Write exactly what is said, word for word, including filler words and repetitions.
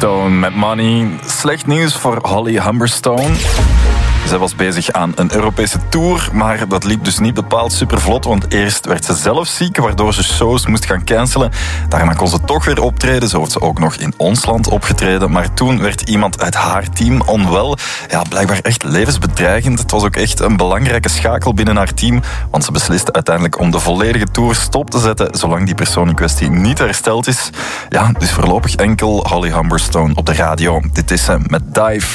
Humberstone met Money. Slecht nieuws voor Holly Humberstone. Zij was bezig aan een Europese tour, maar dat liep dus niet bepaald supervlot, want eerst werd ze zelf ziek, waardoor ze shows moest gaan cancelen. Daarna kon ze toch weer optreden. Zo heeft ze ook nog in ons land opgetreden, maar toen werd iemand uit haar team onwel. Ja, blijkbaar echt levensbedreigend. Het was ook echt een belangrijke schakel binnen haar team, want ze besliste uiteindelijk om de volledige tour stop te zetten, zolang die persoon in kwestie niet hersteld is. Ja, dus voorlopig enkel Holly Humberstone op de radio. Dit is ze met Dive.